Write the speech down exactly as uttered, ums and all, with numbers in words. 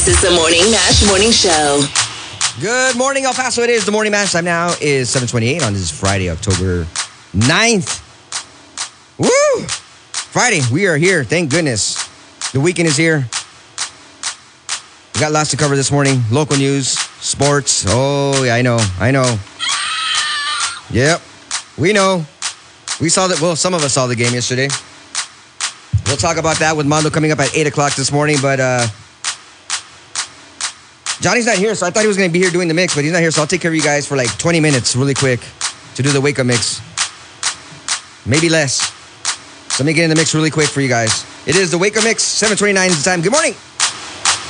This is the Morning Mash Morning Show. Good morning, El Paso. It is the Morning Mash. Time now is seven twenty-eight on this Friday, October ninth. Woo! Friday, we are here. Thank goodness. The weekend is here. We got lots to cover this morning. Local news, sports. Oh, yeah, I know. I know. Yep. We know. We saw that. Well, some of us saw the game yesterday. We'll talk about that with Mondo coming up at eight o'clock this morning, but uh, Johnny's not here, so I thought he was going to be here doing the mix, but he's not here, so I'll take care of you guys for like twenty minutes really quick to do the wake-up mix. Maybe less. So let me get in the mix really quick for you guys. It is the wake-up mix, seven twenty-nine is the time. Good morning.